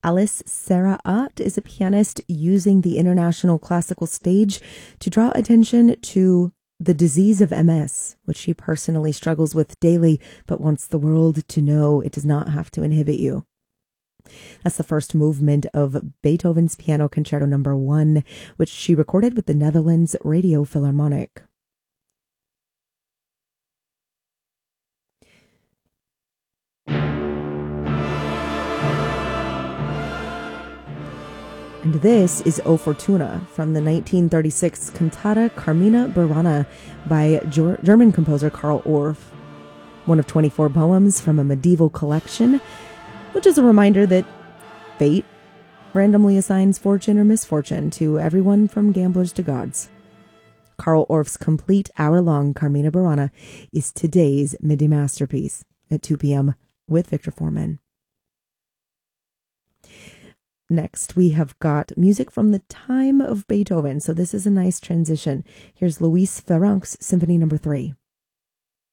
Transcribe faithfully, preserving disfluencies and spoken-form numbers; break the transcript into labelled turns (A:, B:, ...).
A: Alice Sarah Ott is a pianist using the international classical stage to draw attention to the disease of M S, which she personally struggles with daily, but wants the world to know it does not have to inhibit you. That's the first movement of Beethoven's Piano Concerto Number One, which she recorded with the Netherlands Radio Philharmonic. And this is O Fortuna from the nineteen thirty-six cantata Carmina Burana by Ger- German composer Karl Orff. One of twenty-four poems from a medieval collection, which is a reminder that fate randomly assigns fortune or misfortune to everyone from gamblers to gods. Karl Orff's complete hour-long Carmina Burana is today's midday masterpiece at two p.m. with Victor Foreman. Next, we have got music from the time of Beethoven, so this is a nice transition. Here's Luis Ferrank's Symphony Number Three.